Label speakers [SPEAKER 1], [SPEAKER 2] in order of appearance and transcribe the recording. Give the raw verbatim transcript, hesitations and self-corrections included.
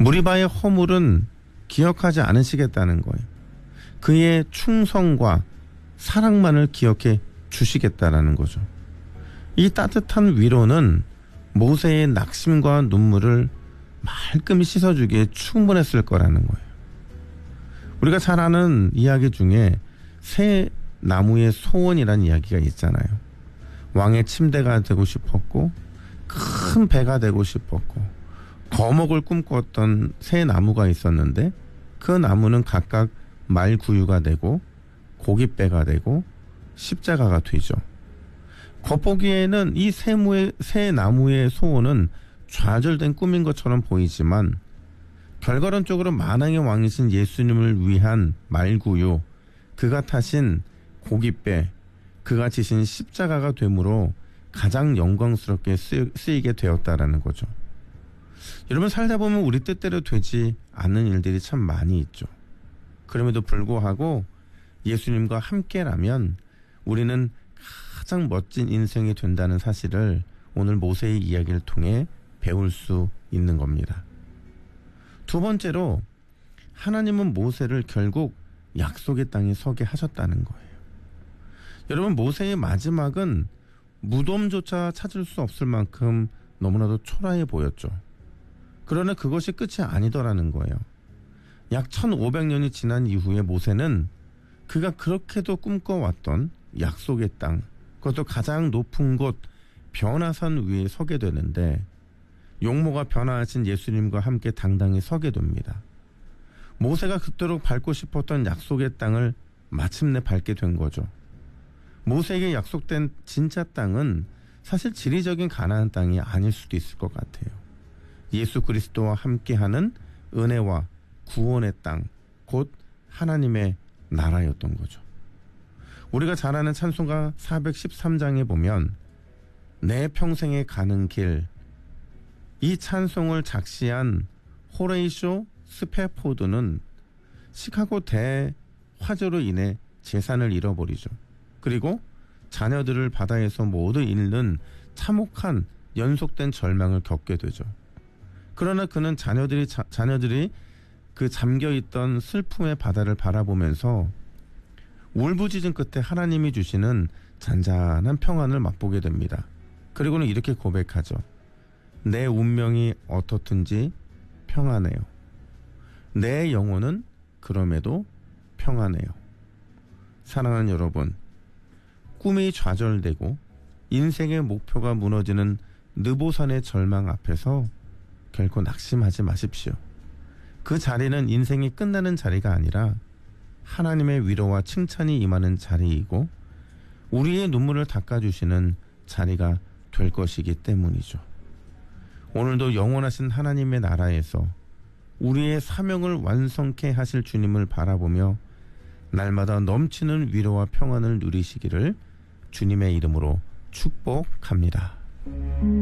[SPEAKER 1] 무리바의 허물은 기억하지 않으시겠다는 거예요. 그의 충성과 사랑만을 기억해 주시겠다라는 거죠. 이 따뜻한 위로는 모세의 낙심과 눈물을 말끔히 씻어주기에 충분했을 거라는 거예요. 우리가 잘 아는 이야기 중에 새 나무의 소원이라는 이야기가 있잖아요. 왕의 침대가 되고 싶었고 큰 배가 되고 싶었고 거목을 꿈꿨던 새 나무가 있었는데 그 나무는 각각 말구유가 되고 고깃배가 되고 십자가가 되죠. 겉보기에는 이 세무의, 새 나무의 소원은 좌절된 꿈인 것처럼 보이지만 결과론적으로 만왕의 왕이신 예수님을 위한 말구유, 그가 타신 고깃배, 그가 지신 십자가가 되므로 가장 영광스럽게 쓰이게 되었다라는 거죠. 여러분, 살다 보면 우리 뜻대로 되지 않는 일들이 참 많이 있죠. 그럼에도 불구하고 예수님과 함께라면 우리는 가장 멋진 인생이 된다는 사실을 오늘 모세의 이야기를 통해 배울 수 있는 겁니다. 두 번째로 하나님은 모세를 결국 약속의 땅에 서게 하셨다는 거예요. 여러분, 모세의 마지막은 무덤조차 찾을 수 없을 만큼 너무나도 초라해 보였죠. 그러나 그것이 끝이 아니더라는 거예요. 약 천오백 년이 지난 이후에 모세는 그가 그렇게도 꿈꿔왔던 약속의 땅, 그것도 가장 높은 곳 변화산 위에 서게 되는데 용모가 변화하신 예수님과 함께 당당히 서게 됩니다. 모세가 그토록 밟고 싶었던 약속의 땅을 마침내 밟게 된 거죠. 모세에게 약속된 진짜 땅은 사실 지리적인 가나안 땅이 아닐 수도 있을 것 같아요. 예수 그리스도와 함께하는 은혜와 구원의 땅, 곧 하나님의 나라였던 거죠. 우리가 잘 아는 찬송가 사백십삼 장에 보면 내 평생에 가는 길, 이 찬송을 작시한 호레이쇼 스페포드는 시카고 대화재로 인해 재산을 잃어버리죠. 그리고 자녀들을 바다에서 모두 잃는 참혹한 연속된 절망을 겪게 되죠. 그러나 그는 자녀들이 자, 자녀들이 그 잠겨있던 슬픔의 바다를 바라보면서 울부짖은 끝에 하나님이 주시는 잔잔한 평안을 맛보게 됩니다. 그리고는 이렇게 고백하죠. 내 운명이 어떻든지 평안해요. 내 영혼은 그럼에도 평안해요. 사랑하는 여러분, 꿈이 좌절되고 인생의 목표가 무너지는 느보산의 절망 앞에서 결코 낙심하지 마십시오. 그 자리는 인생이 끝나는 자리가 아니라 하나님의 위로와 칭찬이 임하는 자리이고 우리의 눈물을 닦아주시는 자리가 될 것이기 때문이죠. 오늘도 영원하신 하나님의 나라에서 우리의 사명을 완성케 하실 주님을 바라보며 날마다 넘치는 위로와 평안을 누리시기를 주님의 이름으로 축복합니다.